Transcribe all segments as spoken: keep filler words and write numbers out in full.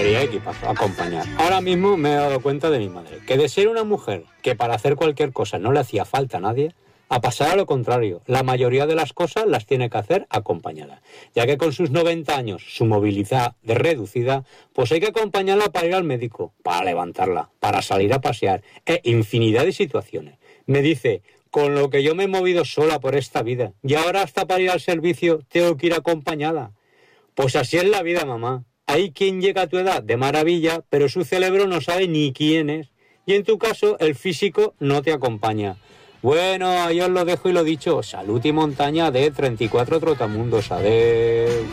sería equipazo, acompañar. Ahora mismo me he dado cuenta de mi madre, que de ser una mujer que para hacer cualquier cosa no le hacía falta a nadie, a pasar a lo contrario, la mayoría de las cosas las tiene que hacer acompañada, ya que con sus noventa años, su movilidad de reducida, pues hay que acompañarla para ir al médico, para levantarla, para salir a pasear, e infinidad de situaciones. Me dice, con lo que yo me he movido sola por esta vida, y ahora hasta para ir al servicio tengo que ir acompañada. Pues así es la vida, mamá. Hay quien llega a tu edad de maravilla, pero su cerebro no sabe ni quién es, y en tu caso el físico no te acompaña. Bueno, ahí os lo dejo y lo dicho. Salud y montaña de treinta y cuatro Trotamundos. Adeu.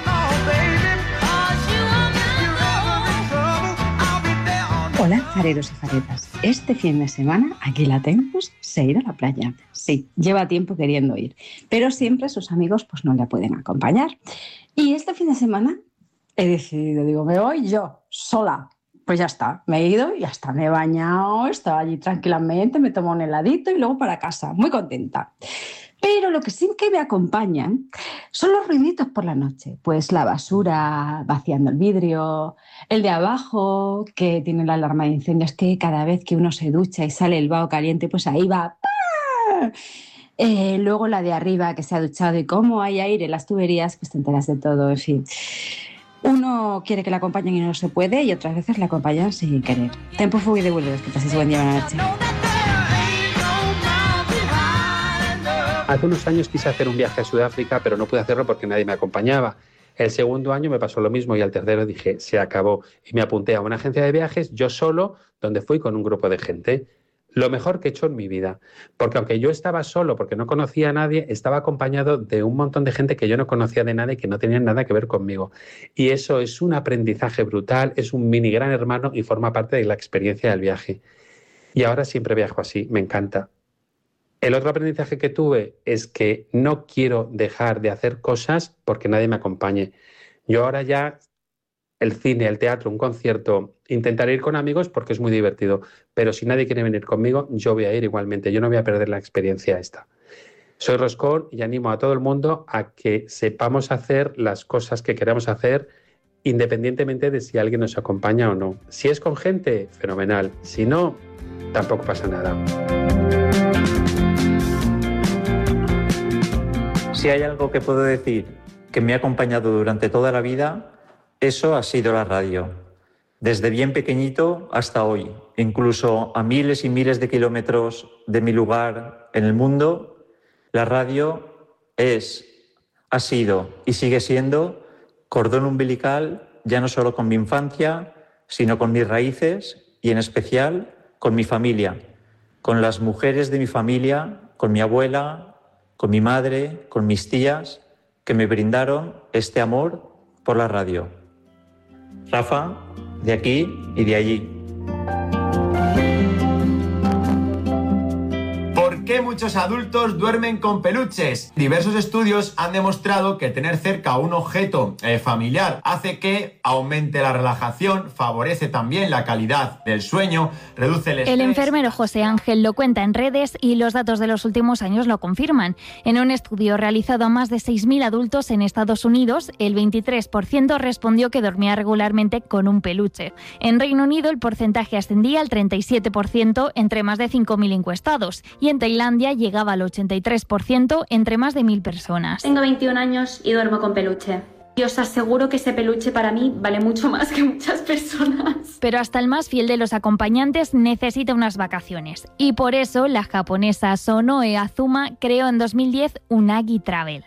Hola, fareros y faretas. Este fin de semana, aquí la tenemos, se irá a la playa. Sí, lleva tiempo queriendo ir, pero siempre sus amigos pues no le pueden acompañar. Y este fin de semana he decidido, digo, me voy yo, sola. Pues ya está, me he ido y ya está, me he bañado, estaba allí tranquilamente, me tomo un heladito y luego para casa, muy contenta. Pero lo que sí que me acompañan son los ruiditos por la noche. Pues la basura vaciando el vidrio, el de abajo que tiene la alarma de incendios que cada vez que uno se ducha y sale el vaho caliente, pues ahí va. Eh, luego la de arriba que se ha duchado y como hay aire en las tuberías, pues te enteras de todo, en fin. Uno quiere que la acompañen y no se puede, y otras veces la acompañan sin querer. Tempo fuga y devuelves, que paséis buen día, buena noche. Hace unos años quise hacer un viaje a Sudáfrica, pero no pude hacerlo porque nadie me acompañaba. El segundo año me pasó lo mismo y al tercero dije, se acabó. Y me apunté a una agencia de viajes, yo solo, donde fui con un grupo de gente. Lo mejor que he hecho en mi vida, porque aunque yo estaba solo, porque no conocía a nadie, estaba acompañado de un montón de gente que yo no conocía de nada y que no tenían nada que ver conmigo. Y eso es un aprendizaje brutal, es un mini gran hermano y forma parte de la experiencia del viaje. Y ahora siempre viajo así, me encanta. El otro aprendizaje que tuve es que no quiero dejar de hacer cosas porque nadie me acompañe. Yo ahora ya... el cine, el teatro, un concierto, intentaré ir con amigos porque es muy divertido, pero si nadie quiere venir conmigo, yo voy a ir igualmente, yo no voy a perder la experiencia esta. Soy Roscón y animo a todo el mundo a que sepamos hacer las cosas que queramos hacer independientemente de si alguien nos acompaña o no. Si es con gente, fenomenal, si no, tampoco pasa nada. Si hay algo que puedo decir que me ha acompañado durante toda la vida, eso ha sido la radio, desde bien pequeñito hasta hoy. Incluso a miles y miles de kilómetros de mi lugar en el mundo, la radio es, ha sido y sigue siendo cordón umbilical, ya no solo con mi infancia, sino con mis raíces y en especial con mi familia, con las mujeres de mi familia, con mi abuela, con mi madre, con mis tías, que me brindaron este amor por la radio. Rafa, de aquí y de allí. ¿Por qué muchos adultos duermen con peluches? Diversos estudios han demostrado que tener cerca un objeto eh, familiar hace que aumente la relajación, favorece también la calidad del sueño, reduce el estrés. El enfermero José Ángel lo cuenta en redes y los datos de los últimos años lo confirman. En un estudio realizado a más de seis mil adultos en Estados Unidos, el veintitrés por ciento respondió que dormía regularmente con un peluche. En Reino Unido el porcentaje ascendía al treinta y siete por ciento entre más de cinco mil encuestados y en Tailandia llegaba al ochenta y tres por ciento entre más de mil personas. Tengo veintiún años y duermo con peluche. Y os aseguro que ese peluche para mí vale mucho más que muchas personas. Pero hasta el más fiel de los acompañantes necesita unas vacaciones. Y por eso la japonesa Sonoe Azuma creó en dos mil diez Unagi Travel.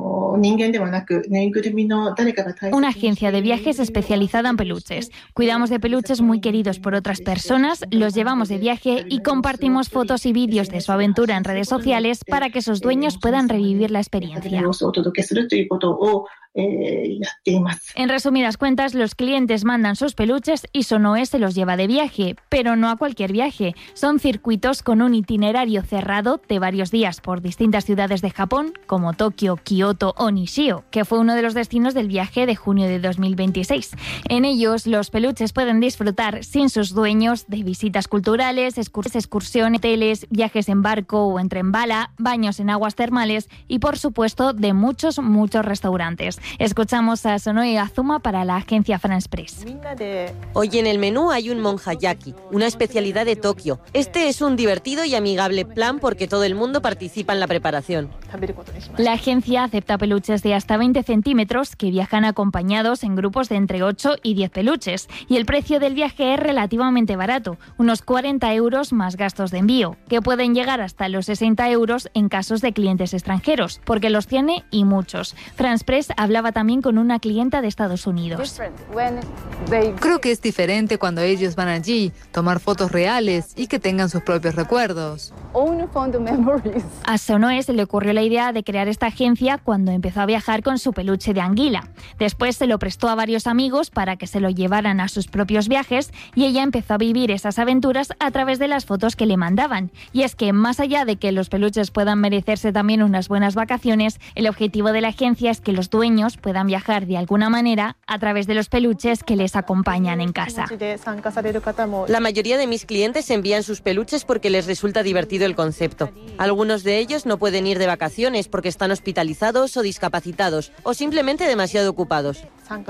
Una agencia de viajes especializada en peluches. Cuidamos de peluches muy queridos por otras personas, los llevamos de viaje y compartimos fotos y vídeos de su aventura en redes sociales para que sus dueños puedan revivir la experiencia. En resumidas cuentas, los clientes mandan sus peluches y Sonoe se los lleva de viaje, pero no a cualquier viaje. Son circuitos con un itinerario cerrado de varios días por distintas ciudades de Japón, como Tokio, Kioto o Nishio, que fue uno de los destinos del viaje de junio de dos mil veintiséis. En ellos, los peluches pueden disfrutar sin sus dueños de visitas culturales, excursiones, hoteles, viajes en barco o en tren bala, baños en aguas termales y, por supuesto, de muchos, muchos restaurantes. Escuchamos a Sonoe Azuma para la agencia France Press. Hoy en el menú hay un monjayaki, una especialidad de Tokio. Este es un divertido y amigable plan porque todo el mundo participa en la preparación. La agencia acepta peluches de hasta veinte centímetros que viajan acompañados en grupos de entre ocho y diez peluches. Y el precio del viaje es relativamente barato, unos cuarenta euros más gastos de envío, que pueden llegar hasta los sesenta euros en casos de clientes extranjeros, porque los tiene y muchos. France Press hablaba también con una clienta de Estados Unidos. Creo que es diferente cuando ellos van allí, tomar fotos reales y que tengan sus propios recuerdos. A Sonoe se le ocurrió la idea de crear esta agencia cuando empezó a viajar con su peluche de anguila. Después se lo prestó a varios amigos para que se lo llevaran a sus propios viajes y ella empezó a vivir esas aventuras a través de las fotos que le mandaban. Y es que más allá de que los peluches puedan merecerse también unas buenas vacaciones, el objetivo de la agencia es que los dueños puedan viajar de alguna manera a través de los peluches que les acompañan en casa. La mayoría de mis clientes envían sus peluches porque les resulta divertido el concepto. Algunos de ellos no pueden ir de vacaciones porque están hospitalizados o discapacitados o simplemente demasiado ocupados.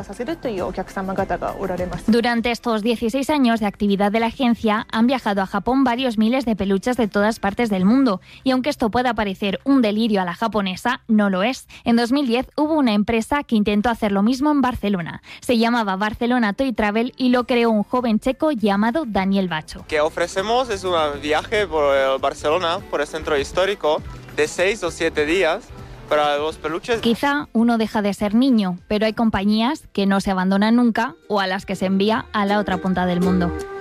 Durante estos dieciséis años de actividad de la agencia han viajado a Japón varios miles de peluches de todas partes del mundo y aunque esto pueda parecer un delirio a la japonesa, no lo es. En dos mil diez hubo una empresa que intentó hacer lo mismo en Barcelona. Se llamaba Barcelona Toy Travel y lo creó un joven checo llamado Daniel Bacho. Que ofrecemos es un viaje por Barcelona, por el centro histórico, de seis o siete días. Para los peluches. Quizá uno deja de ser niño, pero hay compañías que no se abandonan nunca o a las que se envía a la otra punta del mundo.